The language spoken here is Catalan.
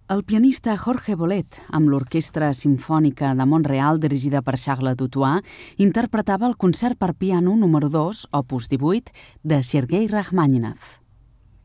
El pianista Jorge Bolet, amb l'Orquestra Simfònica de Mont-real dirigida per Charles Dutoit, interpretava el concert per piano número 2, opus 18, de Sergei Rachmaninoff.